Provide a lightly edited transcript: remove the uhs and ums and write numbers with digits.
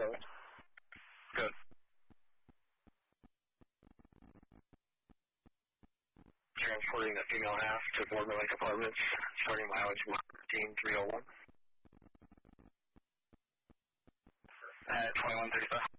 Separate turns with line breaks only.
7.
Good. Transporting the female half to Boardman Lake Apartments, starting mileage 113,301. At 2135.